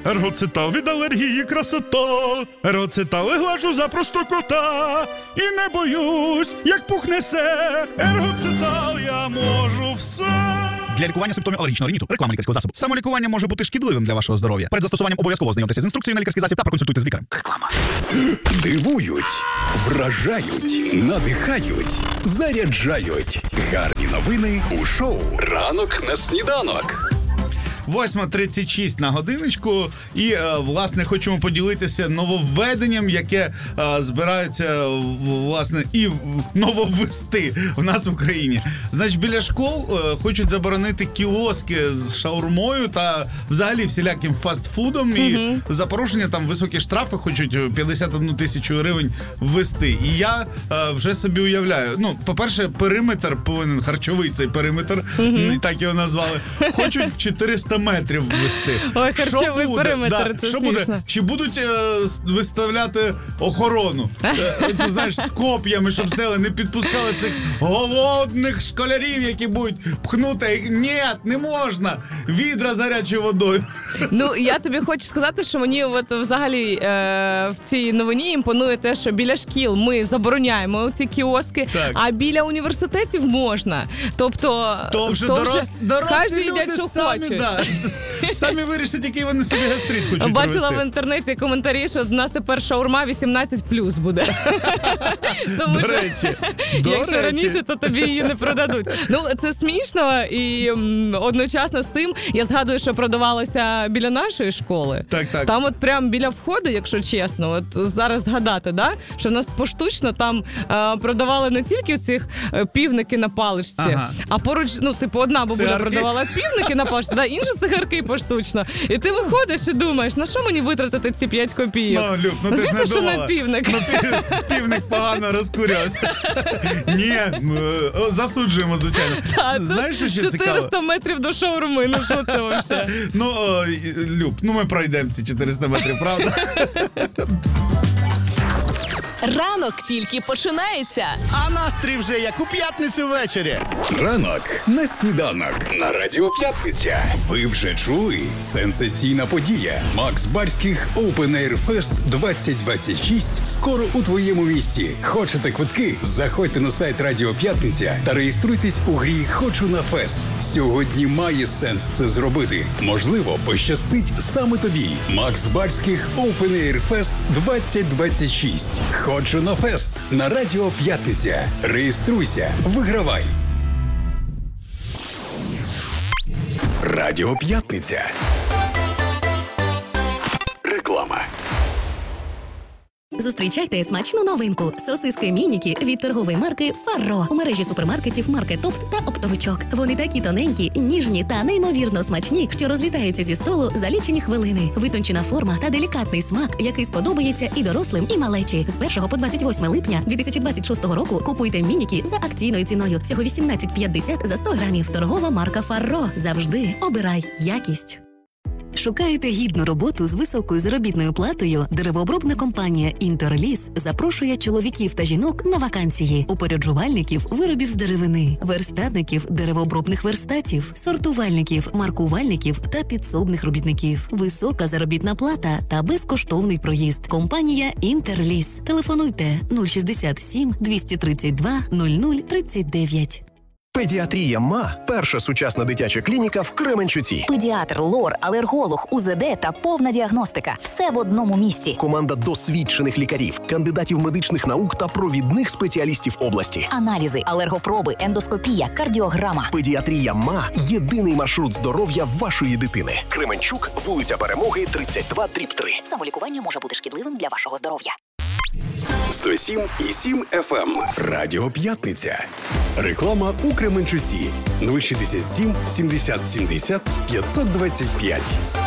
Ергоцитал від алергії красота. Ергоцитал і глажу за просто кота. І не боюсь, як пух несе. Ергоцитал, я можу все. Для лікування симптомів алергічного риніту. Реклама лікарського засобу. Самолікування може бути шкідливим для вашого здоров'я. Перед застосуванням обов'язково знайомтеся з інструкцією на лікарський засіб та проконсультуйте з лікарем. Реклама. Дивують, вражають, надихають, заряджають. Гарні новини у шоу «Ранок на сніданок». 8:36 на годиночку. І, власне, хочемо поділитися нововведенням, яке збираються, власне, і нововвести в нас в Україні. Значить, біля школ хочуть заборонити кіоски з шаурмою та взагалі всіляким фастфудом. І за порушення там високі штрафи хочуть 51 тисячу гривень ввести. І я вже собі уявляю. Ну, по-перше, периметр повинен, харчовий цей периметр, так його назвали, хочуть в 400 метрів ввести. Ой, харчовий периметр, це Що смішно. буде? Чи будуть виставляти охорону? Ти знаєш, з коп'ями, щоб стели не підпускали цих голодних школярів, які будуть пхнути. Ні, не можна. Відра з гарячою водою. Ну, я тобі хочу сказати, що мені от взагалі в цій новині імпонує те, що біля шкіл ми забороняємо ці кіоски, Так. а біля університетів можна. Тобто, То вже хай дорослі же їдять, люди що самі, хочуть. да, самі вирішать, який вони собі гастрит хочуть Бачила провести. в інтернеті коментарі, що в нас тепер шаурма 18+ буде. Тому До що, речі. якщо раніше, то тобі її не продадуть. Ну, це смішно, і одночасно з тим я згадую, що продавалося біля нашої школи. Так. Там от прям біля входу, якщо чесно, от зараз згадати, да, що в нас поштучно там продавали не тільки цих півники на паличці, Ага. а поруч, ну, типу, одна бабуля Цигарки? продавала півники на паличці, да, інші цигарки поштучно. І ти виходиш і думаєш, на що мені витратити ці 5 копійок? Ну, Люб, ти ж звісно, не що думала. на півник. Ну, півник погано розкурявся. Ні, засуджуємо, звичайно. Знаєш, що ще 400 цікаво? метрів до шаурми, ну що це вообще? Ну, Люб, ми пройдемо ці 400 метрів, правда? Ранок тільки починається. А настрій вже як у п'ятницю ввечері. Ранок на сніданок на Радіо П'ятниця. Ви вже чули? Сенсаційна подія. Макс Барських Open Air Fest 2026 скоро у твоєму місті. Хочете квитки? Заходьте на сайт Радіо П'ятниця та реєструйтесь у грі «Хочу на фест». Сьогодні має сенс це зробити. Можливо, пощастить саме тобі. Макс Барських Open Air Fest 2026. «Хочу на фест» на Радіо П'ятниця. Реєструйся, вигравай. Радіо П'ятниця. Реклама. Зустрічайте смачну новинку – сосиски мініки від торгової марки «Фарро» у мережі супермаркетів «Маркетопт» та «Оптовичок». Вони такі тоненькі, ніжні та неймовірно смачні, що розлітаються зі столу за лічені хвилини. Витончена форма та делікатний смак, який сподобається і дорослим, і малечі. З 1 по 28 липня 2026 року купуйте мініки за акційною ціною. Всього 18,50 за 100 грамів. Торгова марка «Фарро». Завжди обирай якість. Шукаєте гідну роботу з високою заробітною платою? Деревообробна компанія «Інтерліс» запрошує чоловіків та жінок на вакансії. Упоряджувальників виробів з деревини, верстатників деревообробних верстатів, сортувальників, маркувальників та підсобних робітників. Висока заробітна плата та безкоштовний проїзд. Компанія «Інтерліс». Телефонуйте 067 232 0039. Педіатрія МА – перша сучасна дитяча клініка в Кременчуці. Педіатр, лор, алерголог, УЗД та повна діагностика. Все в одному місці. Команда досвідчених лікарів, кандидатів медичних наук та провідних спеціалістів області. Аналізи, алергопроби, ендоскопія, кардіограма. Педіатрія МА – єдиний маршрут здоров'я вашої дитини. Кременчук, вулиця Перемоги, 32/3. Самолікування може бути шкідливим для вашого здоров'я. 107,7 FM. Радіо П'ятниця. Реклама у Кременчуці. 067 70 70 525.